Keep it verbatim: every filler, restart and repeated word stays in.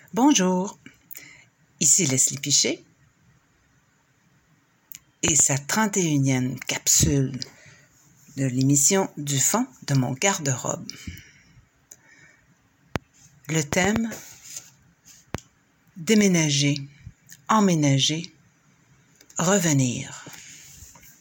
Bonjour, ici Leslie Piché et sa trente et unième capsule de l'émission du fond de mon garde-robe. Le thème: déménager, emménager, revenir.